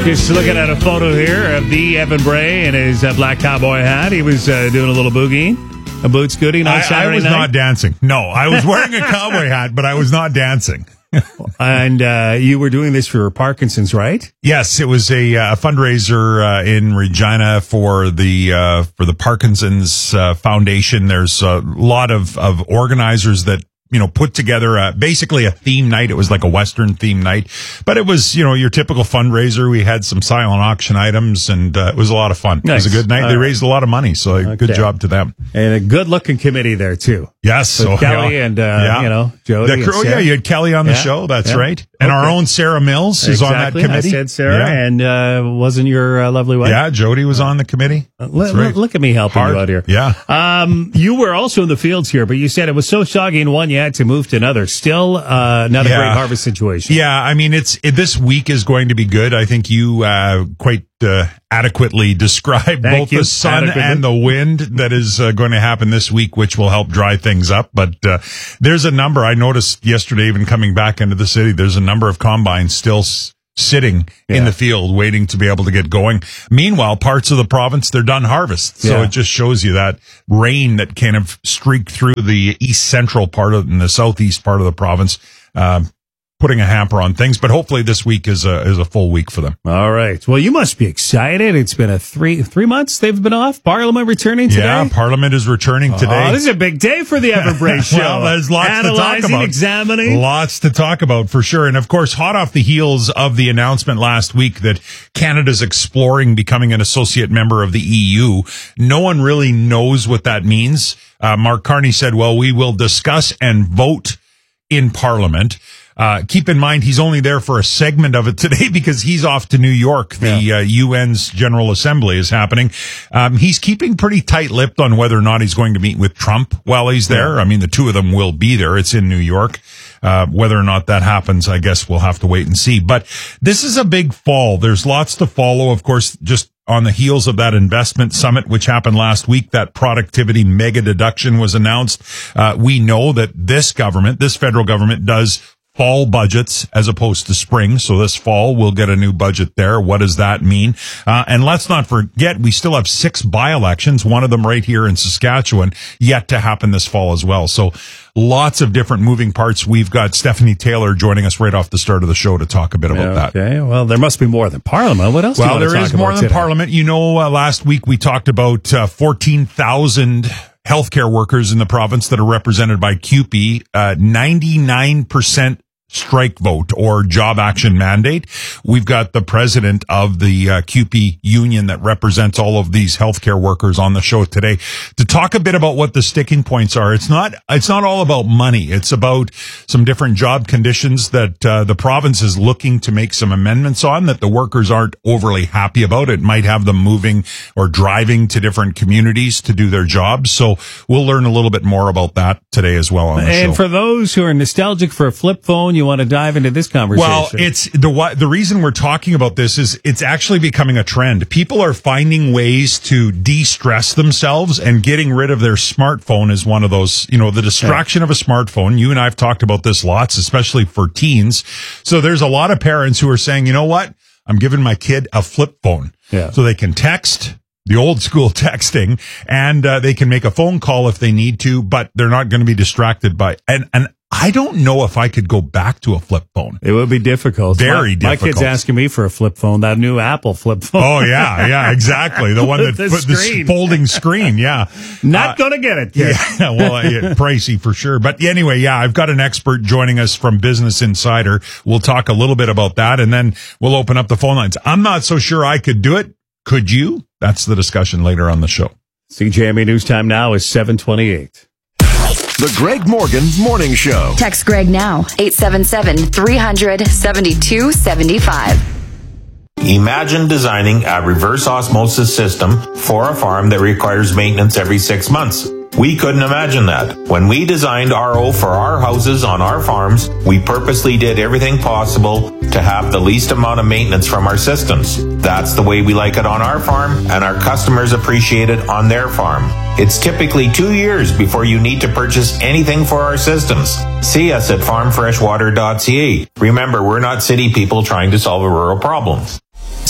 Just looking at a photo here of the Evan Bray in his black cowboy hat. He was doing a little boogie, a boots goodie on Saturday night. I was not dancing. No, I was wearing a cowboy hat, but I was not dancing. And you were doing this for Parkinson's, right? Yes, it was a fundraiser in Regina for the Parkinson's Foundation. There's a lot of organizers that put together basically a theme night. It was like a Western theme night, but it was, your typical fundraiser. We had some silent auction items, and it was a lot of fun. Nice. It was a good night. They raised a lot of money, so good job to them. And a good-looking committee there, too. Yes. So Kelly and, Jody. You had Kelly on the show. That's right. And our own Sarah Mills is on that committee. I said Sarah, and wasn't your lovely wife? Yeah, Jody was on the committee. Look at me helping you out here. Yeah. You were also in the fields here, but you said it was so soggy in one, you had to move to another. Still not a great harvest situation. Yeah, I mean, this week is going to be good. I think you quite adequately described both the sun and the wind that is going to happen this week, which will help dry things up. But there's a number I noticed yesterday, even coming back into the city, there's a number of combines still sitting in the field waiting to be able to get going. Meanwhile, parts of the province, they're done harvest. So it just shows you that rain that kind of streaked through the east central part and the southeast part of the province, putting a hamper on things, but hopefully this week is a full week for them. All right. Well, you must be excited. It's been a three months they've been off. Parliament returning today. Yeah, Parliament is returning today. Oh, this is a big day for the Evan Bray show. Well, there's lots to talk about. Examining. Lots to talk about for sure. And of course, hot off the heels of the announcement last week that Canada's exploring becoming an associate member of the EU, no one really knows what that means. Mark Carney said, well, we will discuss and vote in Parliament. Keep in mind, he's only there for a segment of it today because he's off to New York. The UN's General Assembly is happening. He's keeping pretty tight-lipped on whether or not he's going to meet with Trump while he's there. I mean, the two of them will be there. It's in New York. Whether or not that happens, I guess we'll have to wait and see. But this is a big fall. There's lots to follow. Of course, just on the heels of that investment summit, which happened last week, that productivity mega deduction was announced. We know that this federal government does fall budgets as opposed to spring. So this fall we'll get a new budget there. What does that mean? And let's not forget, we still have 6 by-elections, one of them right here in Saskatchewan, yet to happen this fall as well. So lots of different moving parts. We've got Stephanie Taylor joining us right off the start of the show to talk a bit about that. Okay. Well, there must be more than Parliament. What else do you want to talk about? Well, there is more than Parliament. Last week we talked about 14,000 healthcare workers in the province that are represented by CUPE, 99% strike vote or job action mandate. We've got the president of the CUPE union that represents all of these healthcare workers on the show today to talk a bit about what the sticking points are. It's not all about money. It's about some different job conditions that the province is looking to make some amendments on that the workers aren't overly happy about. It might have them moving or driving to different communities to do their jobs. So we'll learn a little bit more about that today as well on the show. And for those who are nostalgic for a flip phone, you want to dive into this conversation? Well, it's the reason we're talking about this is it's actually becoming a trend. People are finding ways to de-stress themselves, and getting rid of their smartphone is one of those, the distraction of a smartphone. You and I have talked about this lots, especially for teens. So there's a lot of parents who are saying, you know what? I'm giving my kid a flip phone so they can text, the old school texting, and they can make a phone call if they need to, but they're not going to be distracted by, and I don't know if I could go back to a flip phone. It would be difficult. Very difficult. My kid's asking me for a flip phone, that new Apple flip phone. Oh, yeah, exactly. The one that put the folding screen, Not going to get it, kid. Yeah, well, pricey for sure. But anyway, I've got an expert joining us from Business Insider. We'll talk a little bit about that, and then we'll open up the phone lines. I'm not so sure I could do it. Could you? That's the discussion later on the show. CJME News Time now is 7:28. The Greg Morgan Morning Show. Text Greg now, 877-300-7275. Imagine designing a reverse osmosis system for a farm that requires maintenance every 6 months. We couldn't imagine that. When we designed RO for our houses on our farms, we purposely did everything possible to have the least amount of maintenance from our systems. That's the way we like it on our farm, and our customers appreciate it on their farm. It's typically 2 years before you need to purchase anything for our systems. See us at farmfreshwater.ca. Remember, we're not city people trying to solve a rural problem.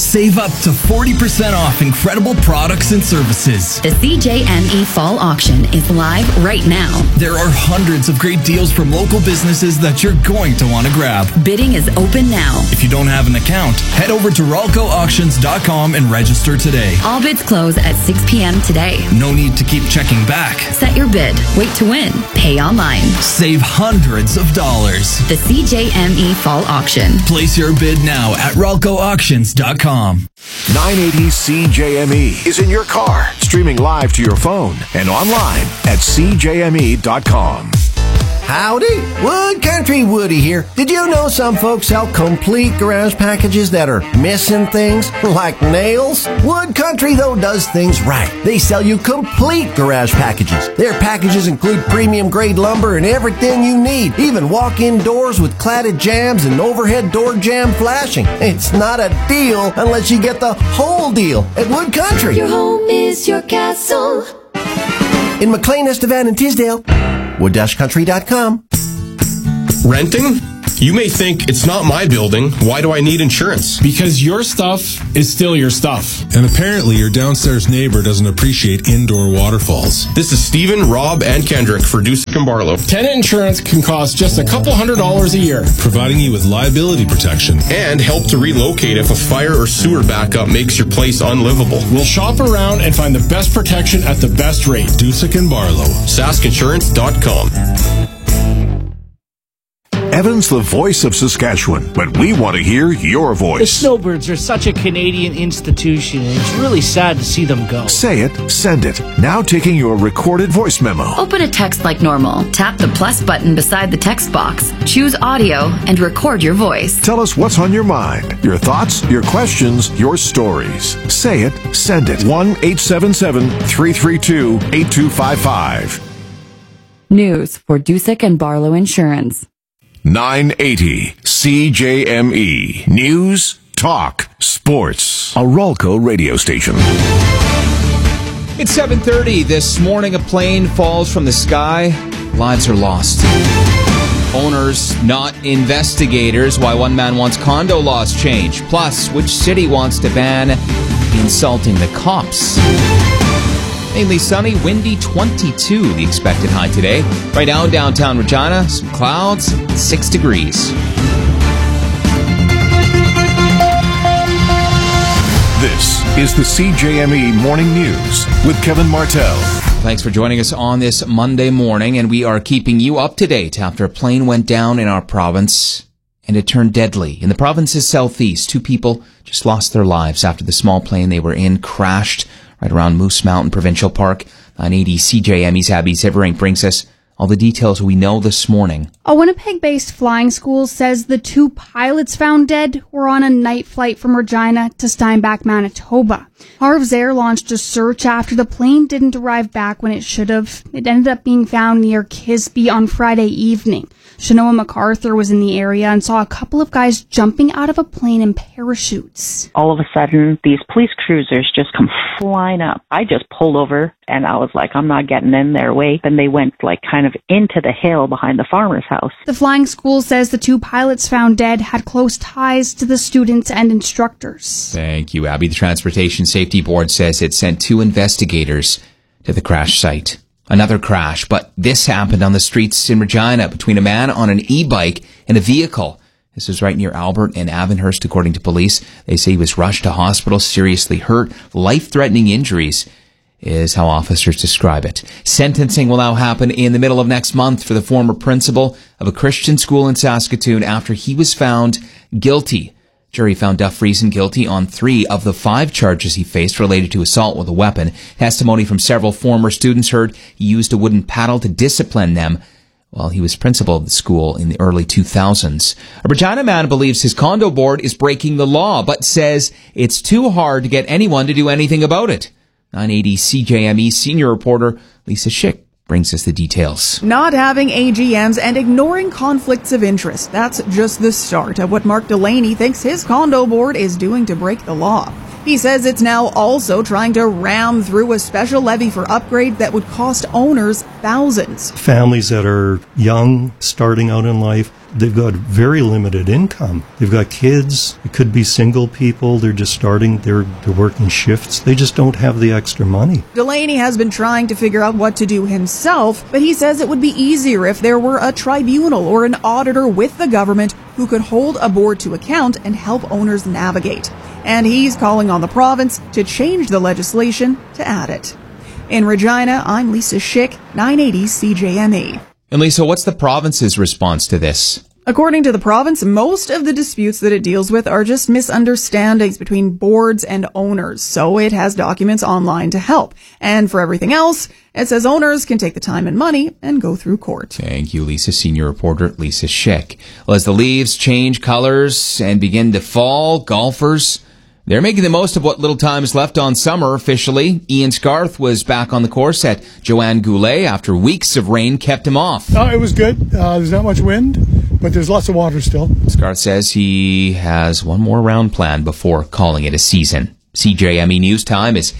Save up to 40% off incredible products and services. The CJME Fall Auction is live right now. There are hundreds of great deals from local businesses that you're going to want to grab. Bidding is open now. If you don't have an account, head over to RalcoAuctions.com and register today. All bids close at 6 p.m. today. No need to keep checking back. Set your bid. Wait to win. Pay online. Save hundreds of dollars. The CJME Fall Auction. Place your bid now at RalcoAuctions.com. 980 CJME is in your car, streaming live to your phone and online at CJME.com. Howdy, Wood Country Woody here. Did you know some folks sell complete garage packages that are missing things, like nails? Wood Country, though, does things right. They sell you complete garage packages. Their packages include premium grade lumber and everything you need, even walk-in doors with cladded jambs and overhead door jamb flashing. It's not a deal unless you get the whole deal at Wood Country. Your home is your castle. In McLean, Estevan, and Tisdale, wood-country.com. Renting? You may think, it's not my building. Why do I need insurance? Because your stuff is still your stuff. And apparently your downstairs neighbor doesn't appreciate indoor waterfalls. This is Stephen, Rob, and Kendrick for Dusick and Barlow. Tenant insurance can cost just a couple $100 a year. Providing you with liability protection. And help to relocate if a fire or sewer backup makes your place unlivable. We'll shop around and find the best protection at the best rate. Dusick and Barlow. SaskInsurance.com. Evan's the voice of Saskatchewan, but we want to hear your voice. The Snowbirds are such a Canadian institution, and it's really sad to see them go. Say it, send it. Now taking your recorded voice memo. Open a text like normal. Tap the plus button beside the text box. Choose audio and record your voice. Tell us what's on your mind, your thoughts, your questions, your stories. Say it, send it. 1-877-332-8255. News for Dusick and Barlow Insurance. 980 CJME. News, talk, sports. A Ralco radio station. It's 7:30. This morning, a plane falls from the sky. Lives are lost. Owners, not investigators. Why one man wants condo laws changed. Plus, which city wants to ban insulting the cops? Mainly sunny, windy, 22 the expected high today. Right now in downtown Regina, some clouds, 6 degrees. This is the CJME Morning News with Kevin Martell. Thanks for joining us on this Monday morning, and we are keeping you up to date after a plane went down in our province and it turned deadly. In the province's southeast, 2 people just lost their lives after the small plane they were in crashed right around Moose Mountain Provincial Park. 980 CJME's Abby Zivering brings us all the details we know this morning. A Winnipeg-based flying school says the 2 pilots found dead were on a night flight from Regina to Steinbach, Manitoba. Harv's Air launched a search after the plane didn't arrive back when it should have. It ended up being found near Kisby on Friday evening. Shanoa MacArthur was in the area and saw a couple of guys jumping out of a plane in parachutes. All of a sudden, these police cruisers just come flying up. I just pulled over and I was like, I'm not getting in their way. Then they went like kind of into the hill behind the farmer's house. The flying school says the 2 pilots found dead had close ties to the students and instructors. Thank you, Abby. The Transportation Safety Board says it sent 2 investigators to the crash site. Another crash, but this happened on the streets in Regina between a man on an e-bike and a vehicle. This was right near Albert and Avonhurst, according to police. They say he was rushed to hospital, seriously hurt. Life-threatening injuries is how officers describe it. Sentencing will now happen in the middle of next month for the former principal of a Christian school in Saskatoon after he was found guilty. Jury found Duff Friesen guilty on 3 of the 5 charges he faced related to assault with a weapon. Testimony from several former students heard he used a wooden paddle to discipline them while he was principal of the school in the early 2000s. A Regina man believes his condo board is breaking the law, but says it's too hard to get anyone to do anything about it. 980 CJME senior reporter Lisa Schick brings us the details. Not having AGMs and ignoring conflicts of interest. That's just the start of what Mark Delaney thinks his condo board is doing to break the law. He says it's now also trying to ram through a special levy for upgrade that would cost owners thousands. Families that are young, starting out in life, they've got very limited income. They've got kids. It could be single people. They're just starting. They're working shifts. They just don't have the extra money. Delaney has been trying to figure out what to do himself, but he says it would be easier if there were a tribunal or an auditor with the government who could hold a board to account and help owners navigate. And he's calling on the province to change the legislation to add it. In Regina, I'm Lisa Schick, 980 CJME. And Lisa, what's the province's response to this? According to the province, most of the disputes that it deals with are just misunderstandings between boards and owners, so it has documents online to help. And for everything else, it says owners can take the time and money and go through court. Thank you, Lisa. Senior reporter Lisa Schick. Well, as the leaves change colors and begin to fall, golfers, they're making the most of what little time is left on summer officially. Ian Scarth was back on the course at Joanne Goulet after weeks of rain kept him off. It was good. There's not much wind, but there's lots of water still. Scarth says he has one more round planned before calling it a season. CJME News Time is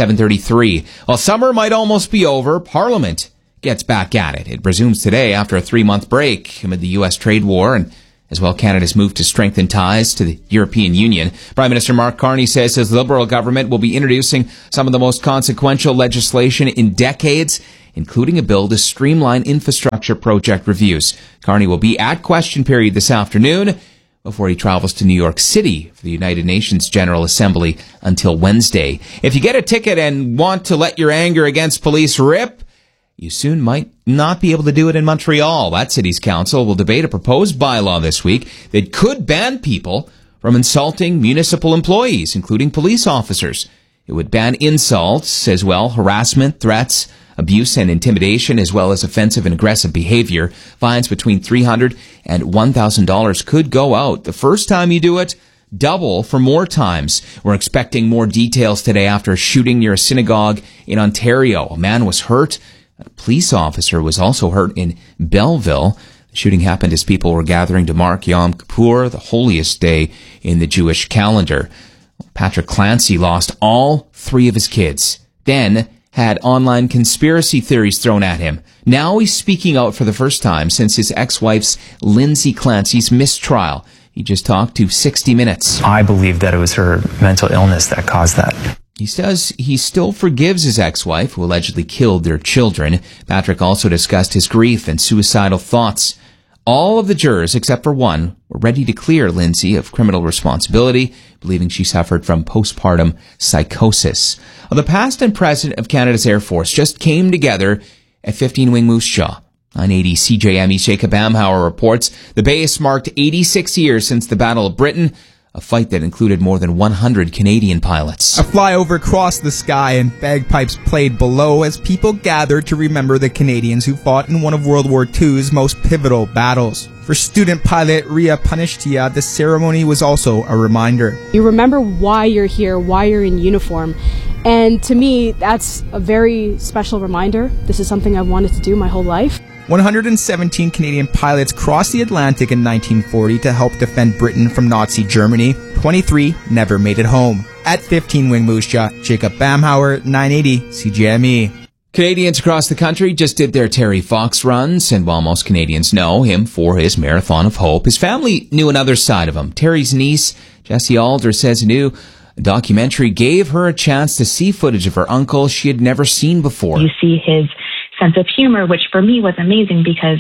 7:33. While summer might almost be over, Parliament gets back at it. It resumes today after a 3-month break amid the U.S. trade war and as well, Canada's move to strengthen ties to the European Union. Prime Minister Mark Carney says his Liberal government will be introducing some of the most consequential legislation in decades, including a bill to streamline infrastructure project reviews. Carney will be at question period this afternoon before he travels to New York City for the United Nations General Assembly until Wednesday. If you get a ticket and want to let your anger against police rip, you soon might not be able to do it in Montreal. That city's council will debate a proposed bylaw this week that could ban people from insulting municipal employees, including police officers. It would ban insults as well, harassment, threats, abuse and intimidation, as well as offensive and aggressive behavior. Fines between $300 and $1,000 could go out. The first time you do it, double for more times. We're expecting more details today after a shooting near a synagogue in Ontario. A man was hurt. A police officer was also hurt in Belleville. The shooting happened as people were gathering to mark Yom Kippur, the holiest day in the Jewish calendar. Patrick Clancy lost all 3 of his kids, then had online conspiracy theories thrown at him. Now he's speaking out for the first time since his ex-wife's Lindsay Clancy's mistrial. He just talked to 60 Minutes. I believe that it was her mental illness that caused that. He says he still forgives his ex-wife, who allegedly killed their children. Patrick also discussed his grief and suicidal thoughts. All of the jurors, except for one, were ready to clear Lindsay of criminal responsibility, believing she suffered from postpartum psychosis. The past and present of Canada's Air Force just came together at 15 Wing Moose Jaw. 980 CJME's Jacob Amhauer reports the base marked 86 years since the Battle of Britain, a fight that included more than 100 Canadian pilots. A flyover crossed the sky and bagpipes played below as people gathered to remember the Canadians who fought in one of World War II's most pivotal battles. For student pilot Ria Panishtia, the ceremony was also a reminder. You remember why you're here, why you're in uniform. And to me, that's a very special reminder. This is something I've wanted to do my whole life. 117 Canadian pilots crossed the Atlantic in 1940 to help defend Britain from Nazi Germany. 23 never made it home. At 15 Wing Moose Jaw, Jacob Bamhauer, 980 CJME. Canadians across the country just did their Terry Fox runs, and while most Canadians know him for his Marathon of Hope, his family knew another side of him. Terry's niece, Jessie Alder, says a new documentary gave her a chance to see footage of her uncle she had never seen before. You see his sense of humor, which for me was amazing because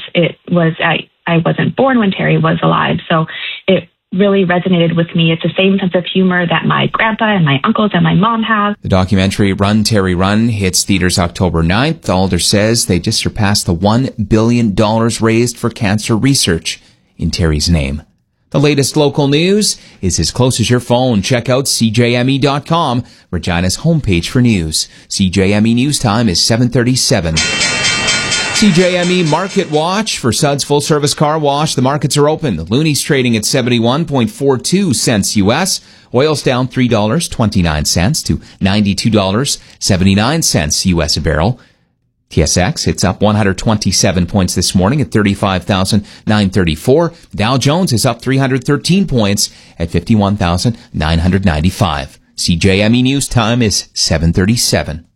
I wasn't born when Terry was alive, so it really resonated with me. It's the same sense of humor that my grandpa and my uncles and my mom have. The documentary Run, Terry, Run hits theaters October 9th. Alder says they just surpassed the $1 billion raised for cancer research in Terry's name. The latest local news is as close as your phone. Check out CJME.com, Regina's homepage for news. CJME News Time is 7:37. CJME Market Watch for Suds Full Service Car Wash. The markets are open. The Looney's trading at 71.42 cents U.S. Oil's down $3.29 to $92.79 U.S. a barrel. TSX, it's up 127 points this morning at 35,934. Dow Jones is up 313 points at 51,995. CJME News Time is 7:37.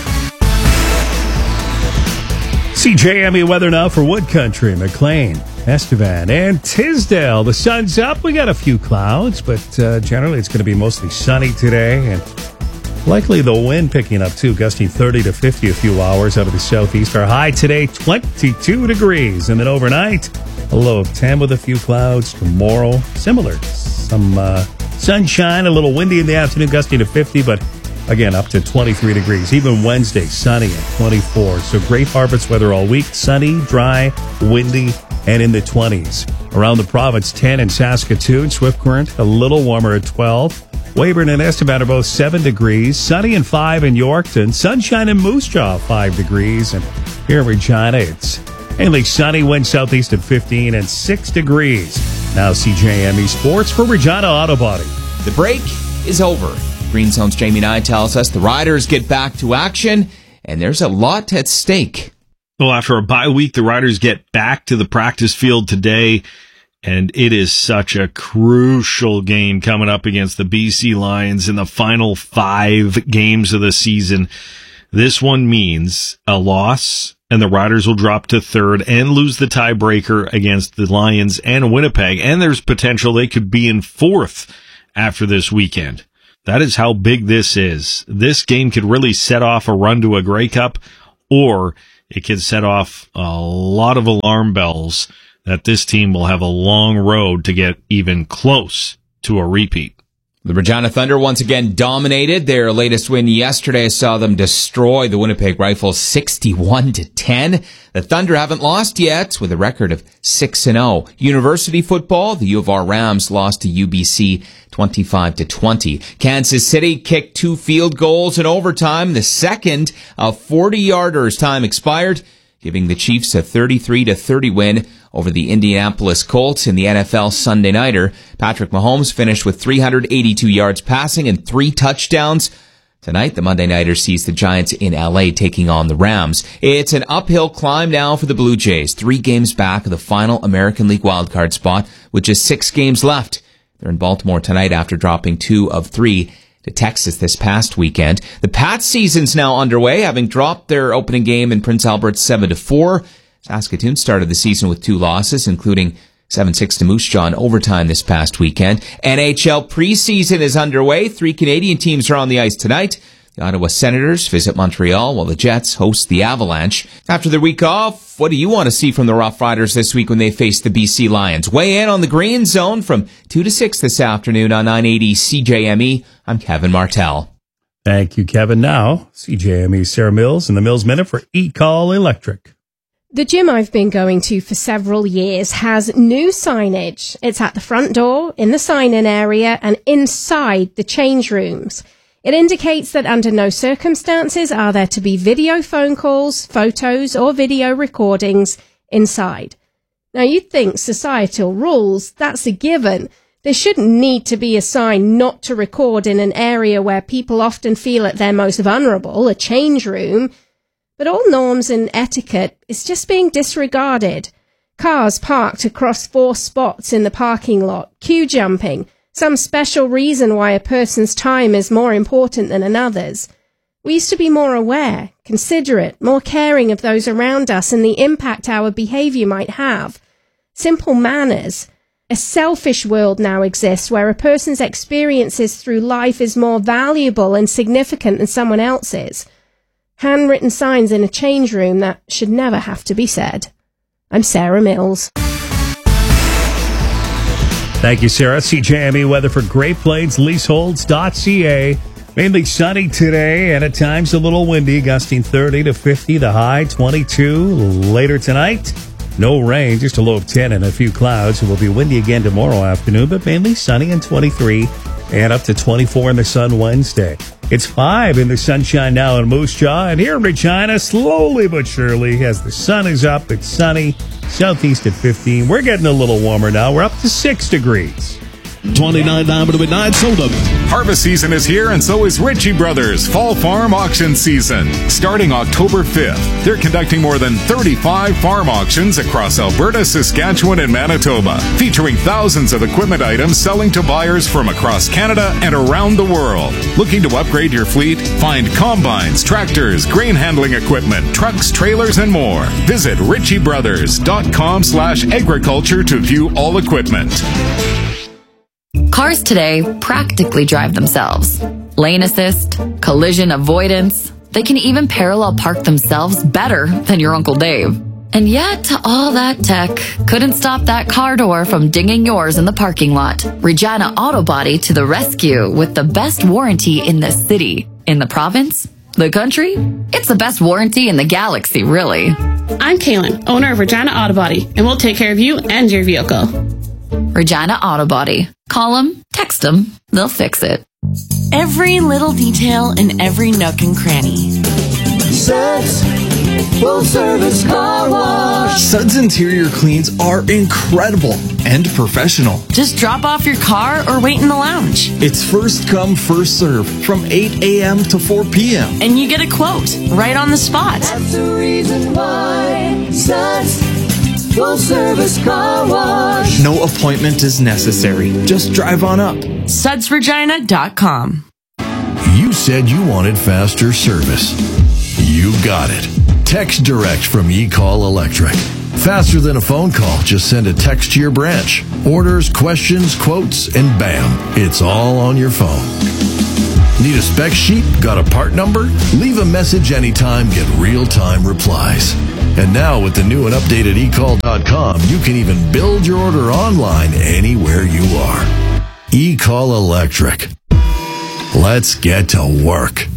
CJME weather now for Wood Country, McLean, Estevan, and Tisdale. The sun's up. We got a few clouds, but generally it's going to be mostly sunny today, and likely the wind picking up too, gusting 30 to 50 a few hours out of the southeast. Our high today, 22 degrees, and then overnight, a low of 10 with a few clouds. Tomorrow, similar. Some sunshine, a little windy in the afternoon, gusting to 50, but again, up to 23 degrees. Even Wednesday, sunny at 24. So great harvest weather all week. Sunny, dry, windy, and in the 20s. Around the province, 10 in Saskatoon. Swift Current, a little warmer at 12. Weyburn and Estevan are both 7 degrees. Sunny and 5 in Yorkton. Sunshine in Moose Jaw, 5 degrees. And here in Regina, it's mainly sunny. Wind southeast at 15 and 6 degrees. Now CJME Sports for Regina Auto Body. The break is over. Green Zone's Jamie Nye tells us the Riders get back to action, and there's a lot at stake. Well, after a bye week, the Riders get back to the practice field today, and it is such a crucial game coming up against the BC Lions in the final 5 games of the season. This one means a loss, and the Riders will drop to 3rd and lose the tiebreaker against the Lions and Winnipeg, and there's potential they could be in 4th after this weekend. That is how big this is. This game could really set off a run to a Grey Cup, or it could set off a lot of alarm bells that this team will have a long road to get even close to a repeat. The Regina Thunder once again dominated. Their latest win yesterday saw them destroy the Winnipeg Rifles 61-10. The Thunder haven't lost yet with a record of 6-0. University football, the U of R Rams lost to UBC 25-20. Kansas City kicked 2 field goals in overtime. The second of 40-yarders. Time expired, giving the Chiefs a 33-30 win over the Indianapolis Colts in the NFL Sunday Nighter. Patrick Mahomes finished with 382 yards passing and 3 touchdowns. Tonight, the Monday Nighter sees the Giants in LA taking on the Rams. It's an uphill climb now for the Blue Jays, 3 games back of the final American League wildcard spot with just 6 games left. They're in Baltimore tonight after dropping 2 of 3 to Texas this past weekend. The Pats season's now underway, having dropped their opening game in Prince Albert 7-4. Saskatoon started the season with 2 losses, including 7-6 to Moose Jaw in overtime this past weekend. NHL preseason is underway. 3 Canadian teams are on the ice tonight. The Ottawa Senators visit Montreal while the Jets host the Avalanche. After their week off, what do you want to see from the Rough Riders this week when they face the BC Lions? Weigh in on the Green Zone from 2 to 6 this afternoon on 980 CJME. I'm Kevin Martell. Thank you, Kevin. Now, CJME Sarah Mills in the Mills Minute for E-Call Electric. The gym I've been going to for several years has new signage. It's at the front door, in the sign-in area, and inside the change rooms. It indicates that under no circumstances are there to be video phone calls, photos, or video recordings inside. Now, you'd think societal rules, that's a given. There shouldn't need to be a sign not to record in an area where people often feel at their most vulnerable, a change room. But all norms and etiquette is just being disregarded. Cars parked across 4 spots in the parking lot, queue jumping, some special reason why a person's time is more important than another's. We used to be more aware, considerate, more caring of those around us and the impact our behavior might have. Simple manners. A selfish world now exists where a person's experiences through life is more valuable and significant than someone else's. Handwritten signs in a change room that should never have to be said. I'm Sarah Mills. Thank you, Sarah. CJME weather for Great Plains Leaseholds.ca. Mainly sunny today and at times a little windy, gusting 30 to 50, the high 22. Later tonight, no rain, just a low of 10 and a few clouds. It will be windy again tomorrow afternoon, but mainly sunny and 23 and up to 24 in the sun Wednesday. It's 5 in the sunshine now in Moose Jaw, and here in Regina, slowly but surely, as the sun is up, it's sunny, southeast at 15. We're getting a little warmer now. We're up to 6 degrees. $29 to midnight, sold them. Harvest season is here, and so is Ritchie Brothers Fall Farm Auction Season. Starting October 5th, they're conducting more than 35 farm auctions across Alberta, Saskatchewan, and Manitoba, featuring thousands of equipment items selling to buyers from across Canada and around the world. Looking to upgrade your fleet? Find combines, tractors, grain handling equipment, trucks, trailers, and more. Visit ritchiebrothers.com/agriculture to view all equipment. Cars today practically drive themselves. Lane assist, collision avoidance. They can even parallel park themselves better than your Uncle Dave. And yet, all that tech couldn't stop that car door from dinging yours in the parking lot. Regina Auto Body to the rescue with the best warranty in the city. In the province? The country? It's the best warranty in the galaxy, really. I'm Kaylin, owner of Regina Auto Body, and we'll take care of you and your vehicle. Regina Auto Body. Call them, text them, they'll fix it. Every little detail in every nook and cranny. Suds Full Service Car Wash. Suds interior cleans are incredible and professional. Just drop off your car or wait in the lounge. It's first come, first serve from 8 a.m. to 4 p.m. And you get a quote right on the spot. That's the reason why Suds Full Service Car Wash. No appointment is necessary. Just drive on up. SudsRegina.com. You said you wanted faster service. You got it. Text Direct from eCall Electric. Faster than a phone call. Just send a text to your branch. Orders, questions, quotes, and bam, it's all on your phone. Need a spec sheet? Got a part number? Leave a message anytime, get real-time replies. And now with the new and updated eCall.com, you can even build your order online anywhere you are. eCall Electric. Let's get to work.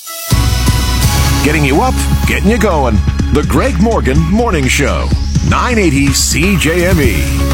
Getting you up, getting you going. The Greg Morgan Morning Show. 980 CJME.